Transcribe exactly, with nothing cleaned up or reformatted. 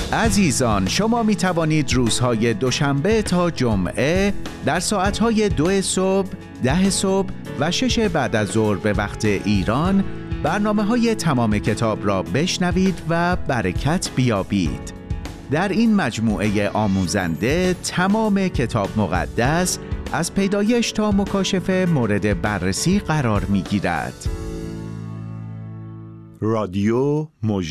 عزیزان، شما می توانید روزهای دوشنبه تا جمعه در ساعتهای دو صبح، ده صبح و شش بعد از ظهر به وقت ایران برنامه‌های تمام کتاب را بشنوید و برکت بیابید. در این مجموعه آموزنده تمام کتاب مقدس از پیدایش تا مکاشفه مورد بررسی قرار می‌گیرد. رادیو مژده